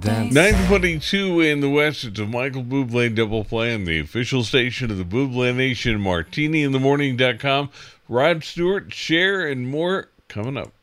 9:22 in the West. It's a Michael Bublé double play on the official station of the Bublé Nation, MartiniInTheMorning.com. Rod Stewart, Cher, and more coming up.